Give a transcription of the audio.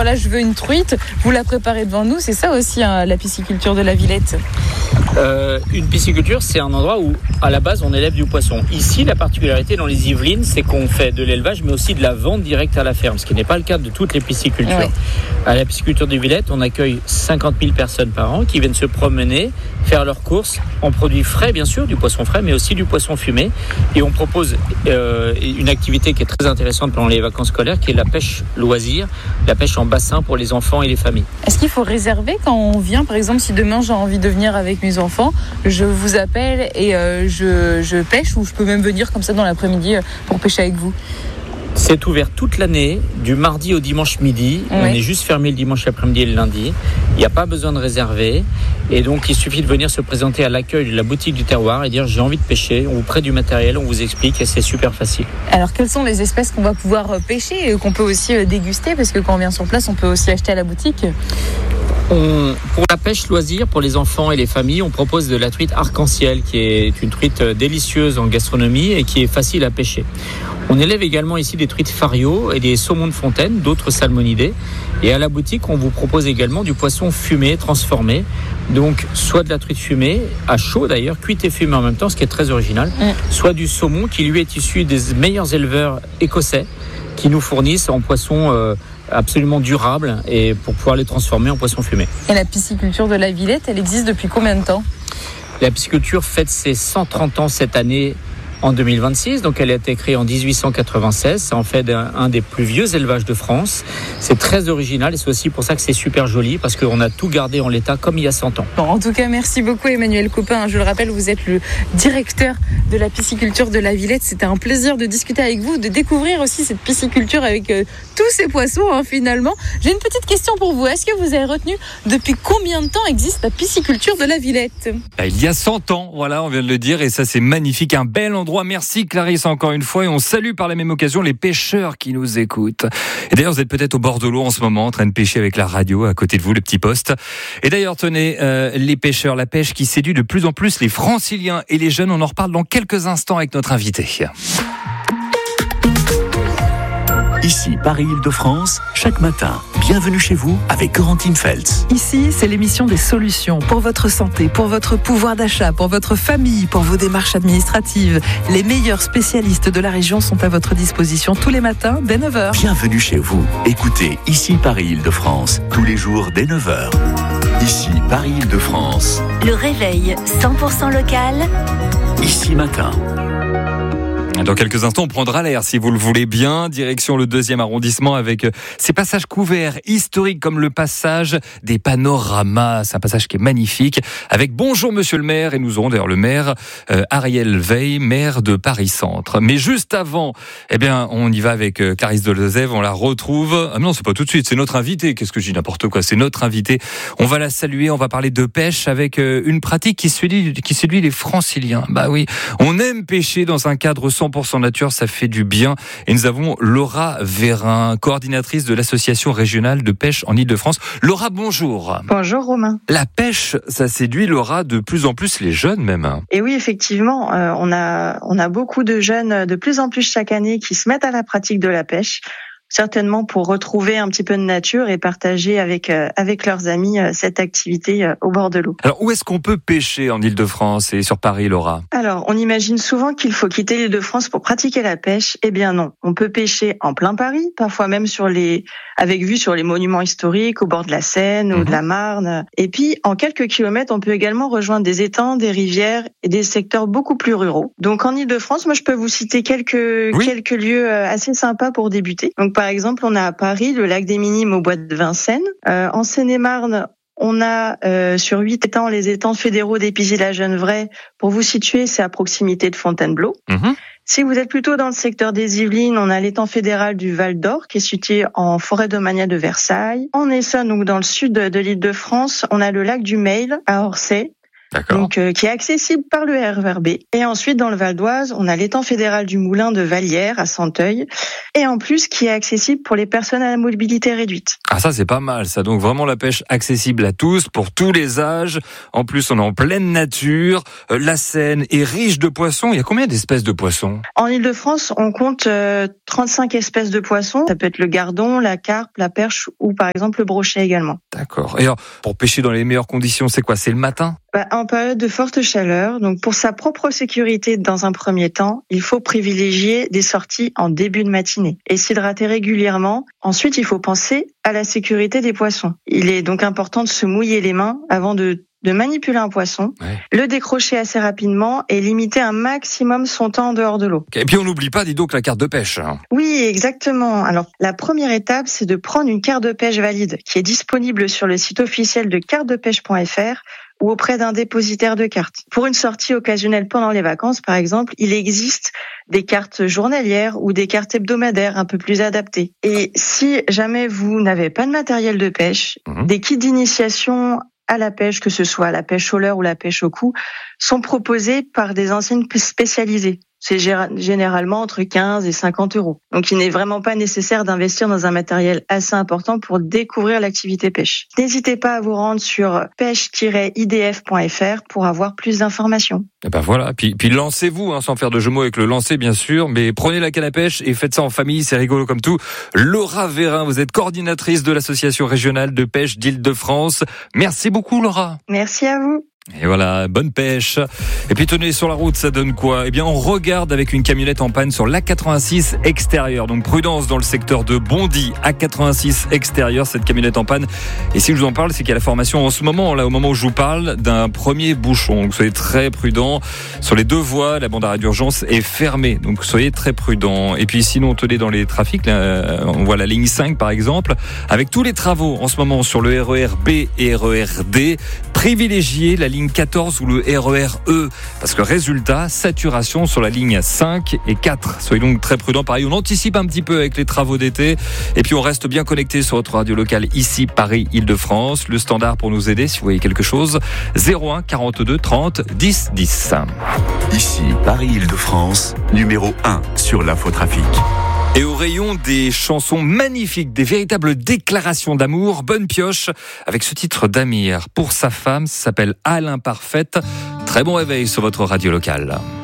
voilà, je veux une truite, vous la préparez devant nous. C'est ça aussi la pisciculture de la Villette. Une pisciculture, c'est un endroit où, à la base, on élève du poisson. Ici, la particularité dans les Yvelines, c'est qu'on fait de l'élevage, mais aussi de la vente directe à la ferme, ce qui n'est pas le cas de toutes les piscicultures. Ouais. À la pisciculture des Villettes, on accueille 50 000 personnes par an qui viennent se promener, faire leurs courses en produits frais, bien sûr, du poisson frais, mais aussi du poisson fumé. Et on propose une activité qui est très intéressante pendant les vacances scolaires, qui est la pêche loisir, la pêche en bassin pour les enfants et les familles. Est-ce qu'il faut réserver quand on vient, par exemple, si demain j'ai envie de venir avec mes enfants, je vous appelle et je pêche, ou je peux même venir comme ça dans l'après-midi pour pêcher avec vous? C'est ouvert toute l'année, du mardi au dimanche midi. Oui. On est juste fermé le dimanche après-midi et le lundi. Il n'y a pas besoin de réserver. Et donc, il suffit de venir se présenter à l'accueil de la boutique du terroir et dire « j'ai envie de pêcher ». On vous prête du matériel, on vous explique et c'est super facile. Alors, quelles sont les espèces qu'on va pouvoir pêcher et qu'on peut aussi déguster? Parce que quand on vient sur place, on peut aussi acheter à la boutique. Pour la pêche loisir, pour les enfants et les familles, on propose de la truite arc-en-ciel, qui est une truite délicieuse en gastronomie et qui est facile à pêcher. On élève également ici des truites fario et des saumons de fontaine, d'autres salmonidés. Et à la boutique, on vous propose également du poisson fumé, transformé. Donc, soit de la truite fumée, à chaud d'ailleurs, cuite et fumée en même temps, ce qui est très original. Soit du saumon qui lui est issu des meilleurs éleveurs écossais qui nous fournissent en poisson absolument durable et pour pouvoir les transformer en poisson fumé. Et la pisciculture de la Villette, elle existe depuis combien de temps? La pisciculture fête ses 130 ans cette année en 2026, donc elle a été créée en 1896, c'est en fait un des plus vieux élevages de France. C'est très original et c'est aussi pour ça que c'est super joli, parce qu'on a tout gardé en l'état comme il y a 100 ans. Bon, en tout cas, merci beaucoup Emmanuel Copin. Je le rappelle, vous êtes le directeur de la pisciculture de la Villette. C'était un plaisir de discuter avec vous, de découvrir aussi cette pisciculture avec tous ces poissons finalement. J'ai une petite question pour vous. Est-ce que vous avez retenu depuis combien de temps existe la pisciculture de la Villette? Il y a 100 ans, voilà, on vient de le dire, et ça c'est magnifique, un bel endroit. Merci Clarisse encore une fois, et on salue par la même occasion les pêcheurs qui nous écoutent. Et d'ailleurs vous êtes peut-être au bord de l'eau en ce moment en train de pêcher avec la radio à côté de vous, le petit poste. Et d'ailleurs tenez, les pêcheurs, la pêche qui séduit de plus en plus les franciliens et les jeunes, on en reparle dans quelques instants avec notre invité. Ici Paris-Île-de-France, chaque matin, bienvenue chez vous avec Corentine Feltz. Ici, c'est l'émission des solutions pour votre santé, pour votre pouvoir d'achat, pour votre famille, pour vos démarches administratives. Les meilleurs spécialistes de la région sont à votre disposition tous les matins dès 9h. Bienvenue chez vous. Écoutez Ici Paris-Île-de-France, tous les jours dès 9h. Ici Paris-Île-de-France. Le réveil 100% local. Ici matin. Dans quelques instants, on prendra l'air, si vous le voulez bien, direction le 2e arrondissement avec ces passages couverts historiques comme le passage des panoramas. C'est un passage qui est magnifique avec bonjour monsieur le maire, et nous aurons d'ailleurs le maire Ariel Veil, maire de Paris-Centre. Mais juste avant, on y va avec Clarisse Delezève, on la retrouve. Ah non, c'est pas tout de suite, c'est notre invité. Qu'est-ce que je dis, n'importe quoi, c'est notre invité. On va la saluer, on va parler de pêche avec une pratique qui séduit les franciliens. Bah oui, on aime pêcher dans un cadre 100% nature, ça fait du bien. Et nous avons Laura Vérin, coordinatrice de l'association régionale de pêche en Île-de-France. Laura, bonjour. Bonjour Romain. La pêche, ça séduit, Laura, de plus en plus les jeunes même. Et oui, effectivement, on a beaucoup de jeunes de plus en plus chaque année qui se mettent à la pratique de la pêche. Certainement pour retrouver un petit peu de nature et partager avec leurs amis cette activité au bord de l'eau. Alors, où est-ce qu'on peut pêcher en Île-de-France et sur Paris, Laura? Alors, on imagine souvent qu'il faut quitter l'Île-de-France pour pratiquer la pêche. Eh bien non, on peut pêcher en plein Paris, parfois même avec vue sur les monuments historiques, au bord de la Seine ou de la Marne. Et puis, en quelques kilomètres, on peut également rejoindre des étangs, des rivières et des secteurs beaucoup plus ruraux. Donc, en Île-de-France, moi, je peux vous citer quelques lieux assez sympas pour débuter. Donc, par exemple, on a à Paris le lac des Minimes au bois de Vincennes. En Seine-et-Marne, on a sur 8 étangs les étangs fédéraux d'Épizy-la-Genevraie. Pour vous situer, c'est à proximité de Fontainebleau. Si vous êtes plutôt dans le secteur des Yvelines, on a l'étang fédéral du Val d'Or qui est situé en forêt domaniale de Versailles. En Essonne, donc dans le sud de l'Île-de-France, on a le lac du Mail à Orsay. D'accord. qui est accessible par le RERB. Et ensuite, dans le Val d'Oise, on a l'étang fédéral du Moulin de Vallières à Santeuil, et en plus qui est accessible pour les personnes à la mobilité réduite. Ah ça c'est pas mal ça, donc vraiment la pêche accessible à tous, pour tous les âges. En plus on est en pleine nature, la Seine est riche de poissons. Il y a combien d'espèces de poissons ? En Île-de-France, on compte 35 espèces de poissons. Ça peut être le gardon, la carpe, la perche ou par exemple le brochet également. D'accord. Et alors, pour pêcher dans les meilleures conditions, c'est quoi ? C'est le matin ? En période de forte chaleur, donc pour sa propre sécurité dans un premier temps, il faut privilégier des sorties en début de matinée et s'hydrater régulièrement. Ensuite, il faut penser à la sécurité des poissons. Il est donc important de se mouiller les mains avant de manipuler un poisson, le décrocher assez rapidement et limiter un maximum son temps en dehors de l'eau. Et puis on n'oublie pas, dis donc, la carte de pêche. Oui, exactement. Alors, la première étape, c'est de prendre une carte de pêche valide qui est disponible sur le site officiel de cartedepêche.fr ou auprès d'un dépositaire de cartes. Pour une sortie occasionnelle pendant les vacances, par exemple, il existe des cartes journalières ou des cartes hebdomadaires un peu plus adaptées. Et si jamais vous n'avez pas de matériel de pêche, des kits d'initiation à la pêche, que ce soit la pêche au leurre ou la pêche au coup, sont proposés par des enseignes spécialisées. C'est généralement entre 15 et 50 euros. Donc, il n'est vraiment pas nécessaire d'investir dans un matériel assez important pour découvrir l'activité pêche. N'hésitez pas à vous rendre sur pêche-idf.fr pour avoir plus d'informations. Et ben voilà, puis lancez-vous, sans faire de jeu de mots avec le lancer bien sûr, mais prenez la canne à pêche et faites ça en famille, c'est rigolo comme tout. Laura Vérin, vous êtes coordinatrice de l'association régionale de pêche d'Île-de-France. Merci beaucoup Laura. Merci à vous. Et voilà, bonne pêche. Et puis tenez, sur la route, ça donne quoi ? Eh bien, on regarde avec une camionnette en panne sur l'A86 extérieur. Donc prudence dans le secteur de Bondy, A86 extérieur, cette camionnette en panne. Et si je vous en parle, c'est qu'il y a la formation en ce moment, là, au moment où je vous parle, d'un premier bouchon. Donc soyez très prudents. Sur les deux voies, la bande d'arrêt d'urgence est fermée. Donc soyez très prudents. Et puis sinon, tenez dans les trafics, là, on voit la ligne 5 par exemple, avec tous les travaux en ce moment sur le RER B et RER D. Privilégiez la ligne 14 ou le RER E, parce que résultat, saturation sur la ligne 5 et 4. Soyez donc très prudents. Pareil, on anticipe un petit peu avec les travaux d'été, et puis on reste bien connecté sur votre radio locale ici, Paris, Île-de-France. Le standard pour nous aider, si vous voyez quelque chose, 01 42 30 10 10. Ici, Paris, Île-de-France, numéro 1 sur l'infotrafic. Et au rayon des chansons magnifiques, des véritables déclarations d'amour, bonne pioche avec ce titre d'Amir. Pour sa femme, ça s'appelle À l'imparfaite. Très bon réveil sur votre radio locale.